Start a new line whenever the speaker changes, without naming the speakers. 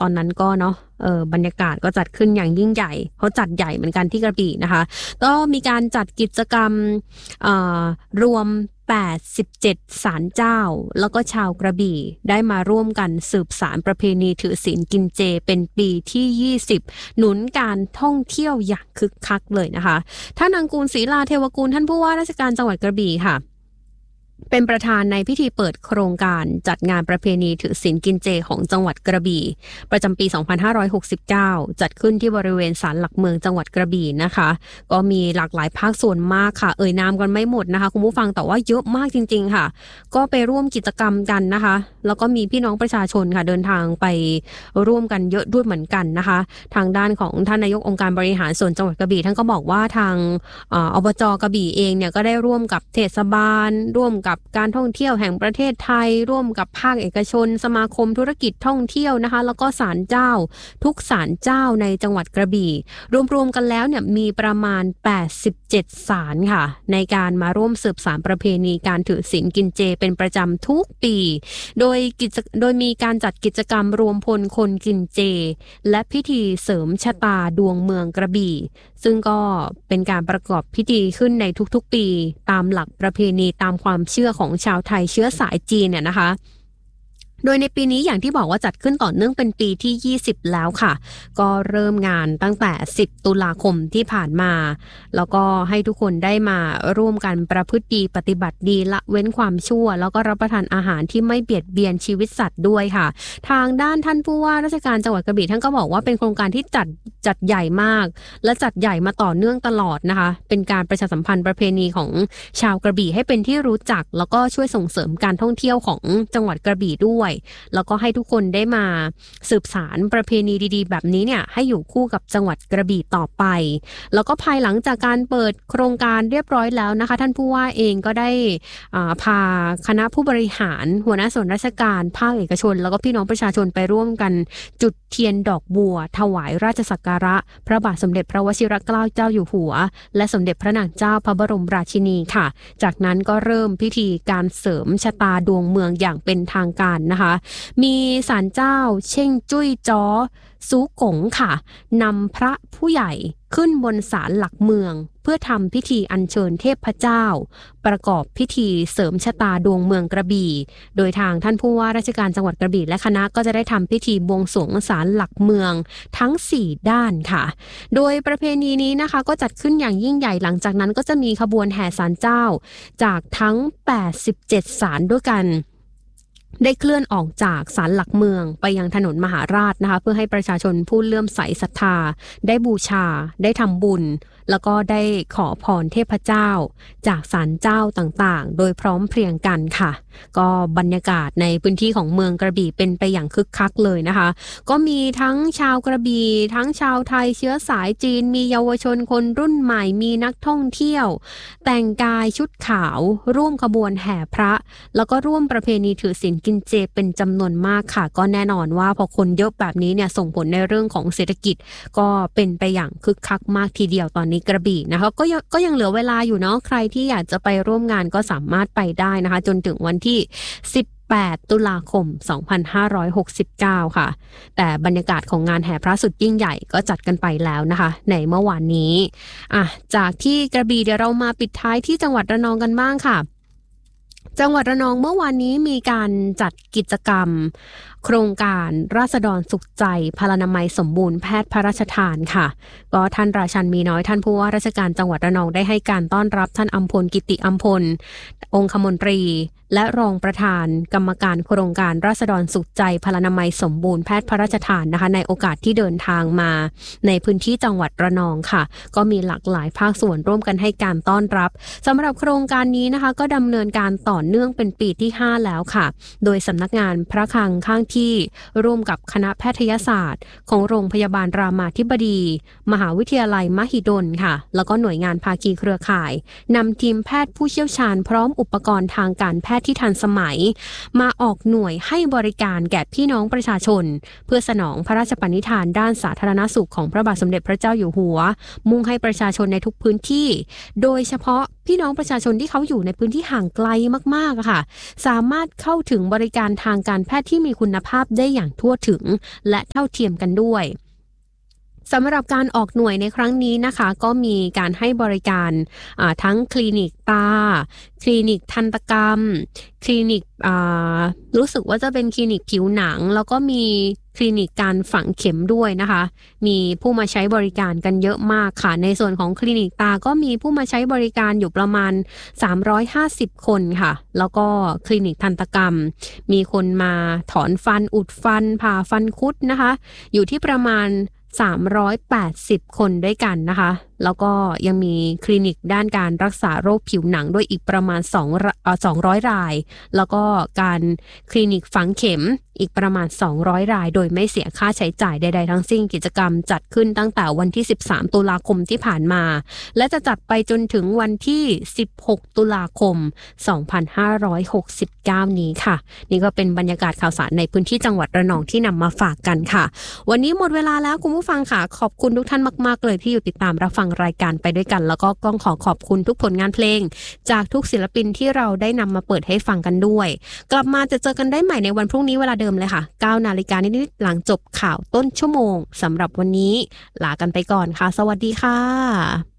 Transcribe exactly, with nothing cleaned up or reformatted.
อนนั้นก็เนาะเออบรรยากาศก็จัดขึ้นอย่างยิ่งใหญ่เขาจัดใหญ่เหมือนกันที่กระบี่นะคะก็มีการจัดกิจกรรมเอ่อรวมแปดสิบเจ็ดศาลเจ้าแล้วก็ชาวกระบี่ได้มาร่วมกันสืบสานประเพณีถือศีลกินเจเป็นปีที่ยี่สิบหนุนการท่องเที่ยวอย่างคึกคักเลยนะคะท่านอังกูลศรีลาเทวกุลท่านผู้ว่าราชการจังหวัดกระบี่ค่ะเป็นประธานในพิธีเปิดโครงการจัดงานประเพณีถือศีลกินเจของจังหวัดกระบี่ประจำปีสองพันห้าร้อยหกสิบเก้าจัดขึ้นที่บริเวณศาลหลักเมืองจังหวัดกระบี่นะคะก็มีหลากหลายภาคส่วนมากค่ะเอ่ยนามกันไม่หมดนะคะคุณผู้ฟังแต่ว่าเยอะมากจริงๆค่ะก็ไปร่วมกิจกรรมกันนะคะแล้วก็มีพี่น้องประชาชนค่ะเดินทางไปร่วมกันเยอะด้วยเหมือนกันนะคะทางด้านของท่านนายกองค์การบริหารส่วนจังหวัดกระบี่ท่านก็บอกว่าทางอบจ.กระบี่เองเนี่ยก็ได้ร่วมกับเทศบาลร่วมกับการท่องเที่ยวแห่งประเทศไทยร่วมกับภาคเอกชนสมาคมธุรกิจท่องเที่ยวนะคะแล้วก็ศาลเจ้าทุกศาลเจ้าในจังหวัดกระบี่รวมๆกันแล้วเนี่ยมีประมาณแปดสิบเจ็ดศาลค่ะในการมาร่วมสืบสานประเพณีการถือศีลกินเจเป็นประจำทุกปีโดยกิจโดยมีการจัดกิจกรรมรวมพลคนกินเจและพิธีเสริมชะตาดวงเมืองกระบี่ซึ่งก็เป็นการประกอบพิธีขึ้นในทุกๆปีตามหลักประเพณีตามความเชื่อของชาวไทยเชื้อสายจีนเนี่ยนะคะโดยในปีนี้อย่างที่บอกว่าจัดขึ้นต่อเนื่องเป็นปีที่ยี่สิบแล้วค่ะก็เริ่มงานตั้งแต่สิบตุลาคมที่ผ่านมาแล้วก็ให้ทุกคนได้มาร่วมกันประพฤติดีปฏิบัติดีละเว้นความชั่วแล้วก็รับประทานอาหารที่ไม่เบียดเบียนชีวิตสัตว์ด้วยค่ะทางด้านท่านผู้ว่าราชการจังหวัดกระบี่ท่านก็บอกว่าเป็นโครงการที่จัดจัดใหญ่มากและจัดใหญ่มาต่อเนื่องตลอดนะคะเป็นการประชาสัมพันธ์ประเพณีของชาวกระบี่ให้เป็นที่รู้จักแล้วก็ช่วยส่งเสริมการท่องเที่ยวของจังหวัดกระบี่ด้วยแล้วก็ให้ทุกคนได้มาสืบสานประเพณีดีๆแบบนี้เนี่ยให้อยู่คู่กับจังหวัดกระบี่ต่อไปแล้วก็ภายหลังจากการเปิดโครงการเรียบร้อยแล้วนะคะท่านผู้ว่าเองก็ได้พาคณะผู้บริหารหัวหน้าส่วนราชการภาคเอกชนแล้วก็พี่น้องประชาชนไปร่วมกันจุดเทียนดอกบัวถวายราชสักการะพระบาทสมเด็จพระวชิรเกล้าเจ้าอยู่หัวและสมเด็จพระนางเจ้าพระบรมราชินีค่ะจากนั้นก็เริ่มพิธีการเสริมชะตาดวงเมืองอย่างเป็นทางการนะคะมีศาลเจ้าเช่งจุ้ยจ้อซูกงค่ะนำพระผู้ใหญ่ขึ้นบนศาลหลักเมืองเพื่อทำพิธีอัญเชิญเทพเจ้าประกอบพิธีเสริมชะตาดวงเมืองกระบี่โดยทางท่านผู้ว่าราชการจังหวัดกระบี่และคณะก็จะได้ทำพิธีบวงสรวงศาลหลักเมืองทั้งสี่ด้านค่ะโดยประเพณีนี้นะคะก็จัดขึ้นอย่างยิ่งใหญ่หลังจากนั้นก็จะมีขบวนแห่ศาลเจ้าจากทั้งแปดสิบเจ็ดศาลด้วยกันได้เคลื่อนออกจากศาลหลักเมืองไปยังถนนมหาราชนะคะเพื่อให้ประชาชนผู้เลื่อมใสศรัทธาได้บูชาได้ทำบุญแล้วก็ได้ขอพรเทพเจ้าจากศาลเจ้าต่างๆโดยพร้อมเพรียงกันค่ะก็บรรยากาศในพื้นที่ของเมืองกระบี่เป็นไปอย่างคึกคักเลยนะคะก็มีทั้งชาวกระบี่ทั้งชาวไทยเชื้อสายจีนมีเยาวชนคนรุ่นใหม่มีนักท่องเที่ยวแต่งกายชุดขาวร่วมขบวนแห่พระแล้วก็ร่วมประเพณีถือศีลกินเจเป็นจำนวนมากค่ะก็แน่นอนว่าพอคนเยอะแบบนี้เนี่ยส่งผลในเรื่องของเศรษฐกิจก็เป็นไปอย่างคึกคักมากทีเดียวตอนนี้กระบี่นะคะก็ยังก็ยังเหลือเวลาอยู่เนาะใครที่อยากจะไปร่วมงานก็สามารถไปได้นะคะจนถึงวันที่สิบแปดตุลาคมสองพันห้าร้อยหกสิบเก้าค่ะแต่บรรยากาศของงานแห่พระสุดยิ่งใหญ่ก็จัดกันไปแล้วนะคะในเมื่อวานนี้อ่ะจากที่กระบี่เดี๋ยวเรามาปิดท้ายที่จังหวัดระนองกันบ้างค่ะจังหวัดระนองเมื่อวานนี้มีการจัดกิจกรรมโครงการราษฎรสุขใจพลานามัยสมบูรณ์แพทย์พระราชทานค่ะก็ท่านราชันมีน้อยท่านผู้ว่าราชการจังหวัดระนองได้ให้การต้อนรับท่านอัมพลกิติอัมพลองคมนตรีและรองประธานกรรมการโครงการราษฎรสุขใจพลานามัยสมบูรณ์แพทย์พระราชทานนะคะในโอกาสที่เดินทางมาในพื้นที่จังหวัดระนองค่ะก็มีหลากหลายภาคส่วนร่วมกันให้การต้อนรับสำหรับโครงการนี้นะคะก็ดำเนินการต่อเนื่องเป็นปีที่ห้าแล้วค่ะโดยสำนักงานพระคลังข้างที่ร่วมกับคณะแพทยศาสตร์ของโรงพยาบาลรามาธิบดีมหาวิทยาลัยมหิดลค่ะแล้วก็หน่วยงานภาคีเครือข่ายนำทีมแพทย์ผู้เชี่ยวชาญพร้อมอุปกรณ์ทางการแพทย์ที่ทันสมัยมาออกหน่วยให้บริการแก่พี่น้องประชาชนเพื่อสนองพระราชปณิธานด้านสาธารณสุขของพระบาทสมเด็จพระเจ้าอยู่หัวมุ่งให้ประชาชนในทุกพื้นที่โดยเฉพาะพี่น้องประชาชนที่เขาอยู่ในพื้นที่ห่างไกลมากๆค่ะสามารถเข้าถึงบริการทางการแพทย์ที่มีคุณภาพได้อย่างทั่วถึงและเท่าเทียมกันด้วยสำหรับการออกหน่วยในครั้งนี้นะคะก็มีการให้บริการทั้งคลินิกตาคลินิกทันตกรรมคลินิกรู้สึกว่าจะเป็นคลินิกผิวหนังแล้วก็มีคลินิกการฝังเข็มด้วยนะคะมีผู้มาใช้บริการกันเยอะมากค่ะในส่วนของคลินิกตาก็มีผู้มาใช้บริการอยู่ประมาณสามร้อยห้าสิบคนค่ะแล้วก็คลินิกทันตกรรมมีคนมาถอนฟันอุดฟันผ่าฟันคุดนะคะอยู่ที่ประมาณสามร้อยแปดสิบคนด้วยกันนะคะแล้วก็ยังมีคลินิกด้านการรักษาโรคผิวหนังด้วยอีกประมาณสองเอ่อสองร้อยรายแล้วก็การคลินิกฝังเข็มอีกประมาณสองร้อยรายโดยไม่เสียค่าใช้จ่ายใดๆทั้งสิ้นกิจกรรมจัดขึ้นตั้งแต่วันที่สิบสามตุลาคมที่ผ่านมาและจะจัดไปจนถึงวันที่สิบหกตุลาคมสองพันห้าร้อยหกสิบเก้านี้ค่ะนี่ก็เป็นบรรยากาศข่าวสารในพื้นที่จังหวัดระนองที่นำมาฝากกันค่ะวันนี้หมดเวลาแล้วคุณผู้ฟังค่ะขอบคุณทุกท่านมากๆเลยที่อยู่ติดตามรับฟังรายการไปด้วยกันแล้วก็ต้องขอขอบคุณทุกผลงานเพลงจากทุกศิลปินที่เราได้นำมาเปิดให้ฟังกันด้วยกลับมาจะเจอกันได้ใหม่ในวันพรุ่งนี้เวลาเดิมเลยค่ะ เก้านาฬิกานิดๆหลังจบข่าวต้นชั่วโมงสำหรับวันนี้ลากันไปก่อนค่ะสวัสดีค่ะ